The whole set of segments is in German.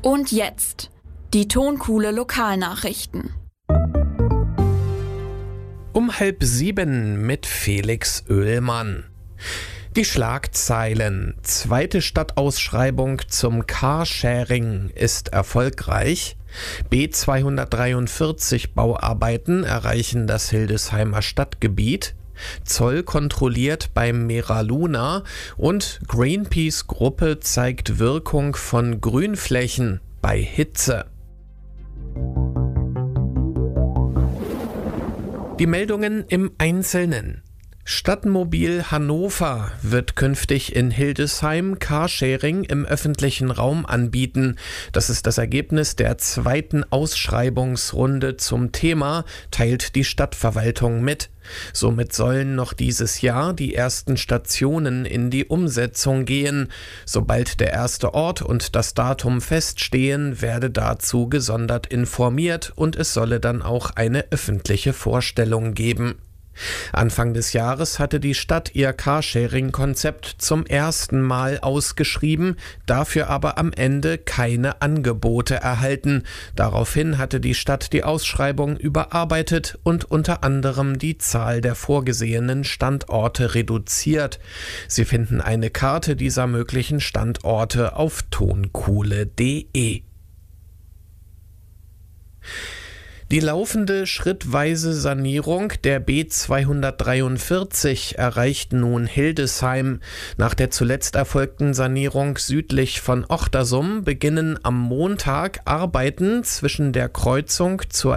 Und jetzt die Tonkuhle Lokalnachrichten. Um 6:30 mit Felix Oehlmann. Die Schlagzeilen: Zweite Stadtausschreibung zum Carsharing ist erfolgreich. B243 Bauarbeiten erreichen das Hildesheimer Stadtgebiet. Zoll kontrolliert beim Meraluna und Greenpeace-Gruppe zeigt Wirkung von Grünflächen bei Hitze. Die Meldungen im Einzelnen. Stadtmobil Hannover wird künftig in Hildesheim Carsharing im öffentlichen Raum anbieten. Das ist das Ergebnis der zweiten Ausschreibungsrunde zum Thema, teilt die Stadtverwaltung mit. Somit sollen noch dieses Jahr die ersten Stationen in die Umsetzung gehen. Sobald der erste Ort und das Datum feststehen, werde dazu gesondert informiert und es solle dann auch eine öffentliche Vorstellung geben. Anfang des Jahres hatte die Stadt ihr Carsharing-Konzept zum ersten Mal ausgeschrieben, dafür aber am Ende keine Angebote erhalten. Daraufhin hatte die Stadt die Ausschreibung überarbeitet und unter anderem die Zahl der vorgesehenen Standorte reduziert. Sie finden eine Karte dieser möglichen Standorte auf tonkuhle.de. Die laufende schrittweise Sanierung der B243 erreicht nun Hildesheim. Nach der zuletzt erfolgten Sanierung südlich von Ochtersum beginnen am Montag Arbeiten zwischen der Kreuzung zur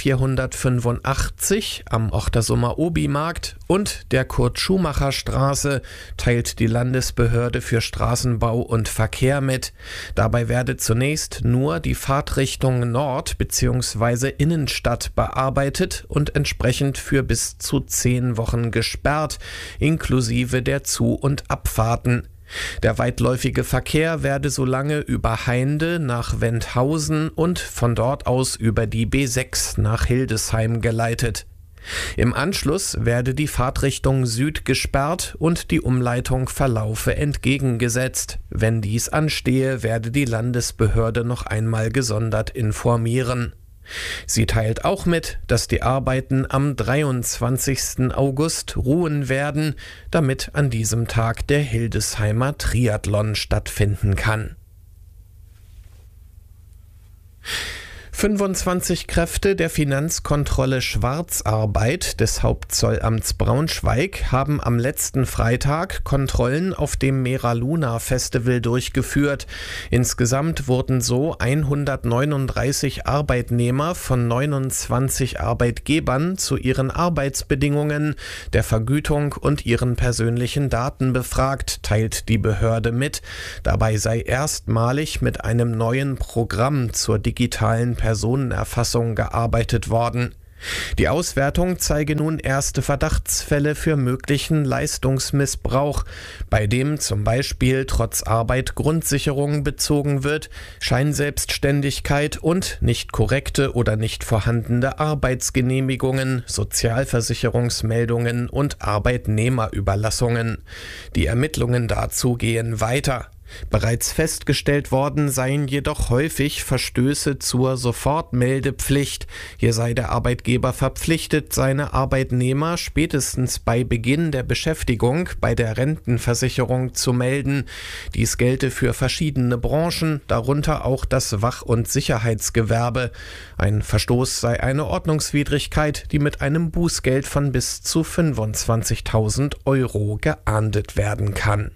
L485 am Ochtersumer Obimarkt und der Kurt-Schumacher-Straße, teilt die Landesbehörde für Straßenbau und Verkehr mit. Dabei werde zunächst nur die Fahrtrichtung Nord bzw. Innenstadt bearbeitet und entsprechend für bis zu 10 Wochen gesperrt, inklusive der Zu- und Abfahrten. Der weitläufige Verkehr werde so lange über Hainde nach Wendhausen und von dort aus über die B6 nach Hildesheim geleitet. Im Anschluss werde die Fahrtrichtung Süd gesperrt und die Umleitung verlaufe entgegengesetzt. Wenn dies anstehe, werde die Landesbehörde noch einmal gesondert informieren. Sie teilt auch mit, dass die Arbeiten am 23. August ruhen werden, damit an diesem Tag der Hildesheimer Triathlon stattfinden kann. 25 Kräfte der Finanzkontrolle Schwarzarbeit des Hauptzollamts Braunschweig haben am letzten Freitag Kontrollen auf dem Meraluna Festival durchgeführt. Insgesamt wurden so 139 Arbeitnehmer von 29 Arbeitgebern zu ihren Arbeitsbedingungen, der Vergütung und ihren persönlichen Daten befragt, teilt die Behörde mit. Dabei sei erstmalig mit einem neuen Programm zur digitalen Personenerfassung gearbeitet worden. Die Auswertung zeige nun erste Verdachtsfälle für möglichen Leistungsmissbrauch, bei dem zum Beispiel trotz Arbeit Grundsicherung bezogen wird, Scheinselbstständigkeit und nicht korrekte oder nicht vorhandene Arbeitsgenehmigungen, Sozialversicherungsmeldungen und Arbeitnehmerüberlassungen. Die Ermittlungen dazu gehen weiter. Bereits festgestellt worden seien jedoch häufig Verstöße zur Sofortmeldepflicht. Hier sei der Arbeitgeber verpflichtet, seine Arbeitnehmer spätestens bei Beginn der Beschäftigung bei der Rentenversicherung zu melden. Dies gelte für verschiedene Branchen, darunter auch das Wach- und Sicherheitsgewerbe. Ein Verstoß sei eine Ordnungswidrigkeit, die mit einem Bußgeld von bis zu 25.000 Euro geahndet werden kann.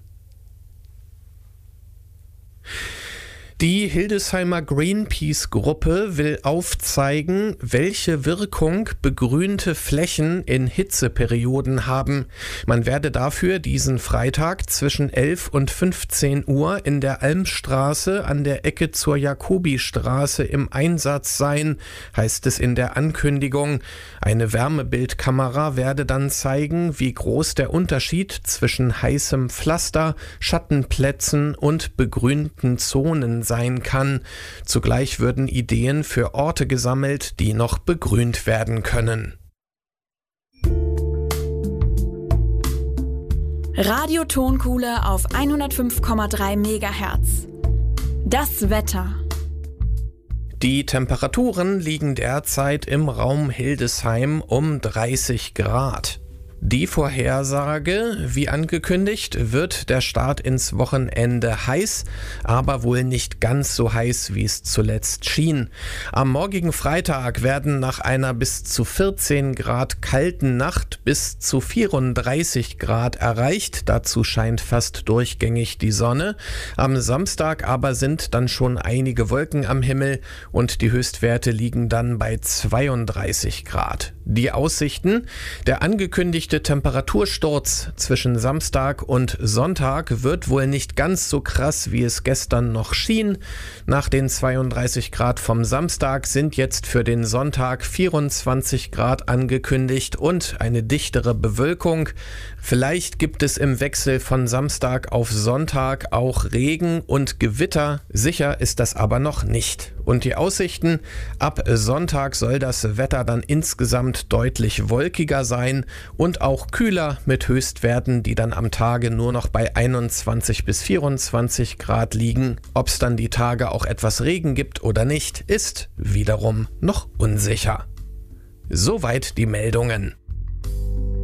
Die Hildesheimer Greenpeace-Gruppe will aufzeigen, welche Wirkung begrünte Flächen in Hitzeperioden haben. Man werde dafür diesen Freitag zwischen 11 und 15 Uhr in der Almstraße an der Ecke zur Jakobistraße im Einsatz sein, heißt es in der Ankündigung. Eine Wärmebildkamera werde dann zeigen, wie groß der Unterschied zwischen heißem Pflaster, Schattenplätzen und begrünten Zonen sein kann. Zugleich würden Ideen für Orte gesammelt, die noch begrünt werden können. Radio Tonkuhle auf 105,3 MHz. Das Wetter. Die Temperaturen liegen derzeit im Raum Hildesheim um 30 Grad. Die Vorhersage, wie angekündigt, wird der Start ins Wochenende heiß, aber wohl nicht ganz so heiß, wie es zuletzt schien. Am morgigen Freitag werden nach einer bis zu 14 Grad kalten Nacht bis zu 34 Grad erreicht. Dazu scheint fast durchgängig die Sonne. Am Samstag aber sind dann schon einige Wolken am Himmel und die Höchstwerte liegen dann bei 32 Grad. Die Aussichten: Der angekündigte Temperatursturz zwischen Samstag und Sonntag wird wohl nicht ganz so krass, wie es gestern noch schien. Nach den 32 Grad vom Samstag sind jetzt für den Sonntag 24 Grad angekündigt und eine dichtere Bewölkung. Vielleicht gibt es im Wechsel von Samstag auf Sonntag auch Regen und Gewitter. Sicher ist das aber noch nicht. Und die Aussichten: Ab Sonntag soll das Wetter dann insgesamt deutlich wolkiger sein und auch kühler mit Höchstwerten, die dann am Tage nur noch bei 21 bis 24 Grad liegen. Ob es dann die Tage auch etwas Regen gibt oder nicht, ist wiederum noch unsicher. Soweit die Meldungen.